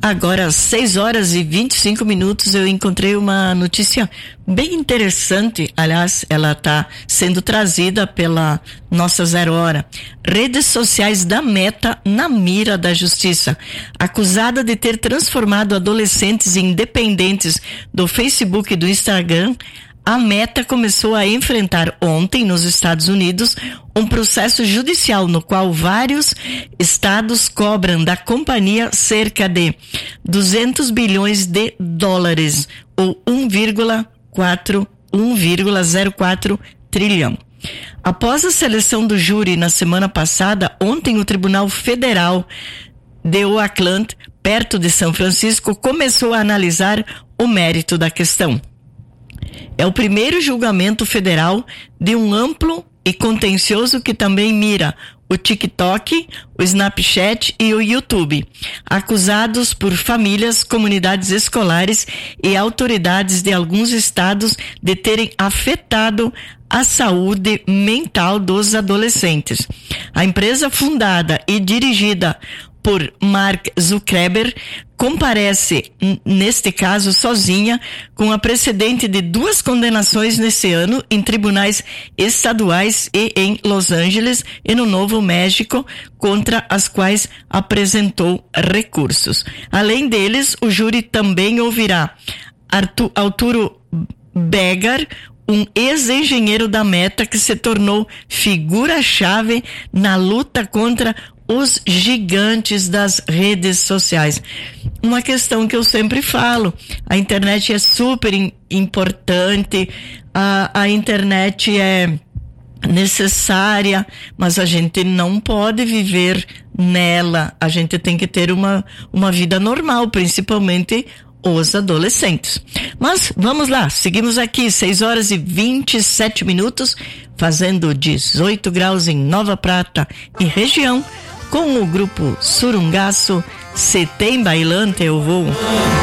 Agora, 6h25, eu encontrei uma notícia bem interessante. Aliás, ela está sendo trazida pela nossa Zero Hora. Redes sociais da Meta na mira da justiça. Acusada de ter transformado adolescentes em dependentes do Facebook e do Instagram, a Meta começou a enfrentar ontem, nos Estados Unidos, um processo judicial no qual vários estados cobram da companhia cerca de 200 bilhões de dólares, ou 1,04 trilhão. Após a seleção do júri na semana passada, ontem o Tribunal Federal de Oakland, perto de São Francisco, começou a analisar o mérito da questão. É o primeiro julgamento federal de um amplo e contencioso que também mira o TikTok, o Snapchat e o YouTube, acusados por famílias, comunidades escolares e autoridades de alguns estados de terem afetado a saúde mental dos adolescentes. A empresa, fundada e dirigida por Mark Zuckerberg, comparece, neste caso, sozinha, com a precedente de 2 condenações nesse ano em tribunais estaduais e em Los Angeles e no Novo México, contra as quais apresentou recursos. Além deles, o júri também ouvirá Arturo Begar, um ex-engenheiro da Meta que se tornou figura-chave na luta contra os gigantes das redes sociais. Uma questão que eu sempre falo, a internet é super importante, a internet é necessária, mas a gente não pode viver nela, a gente tem que ter uma vida normal, principalmente os adolescentes. Mas vamos lá, seguimos aqui, 6h27, fazendo 18 graus em Nova Prata e região, com o grupo Surungaço. Se tem bailante, eu vou.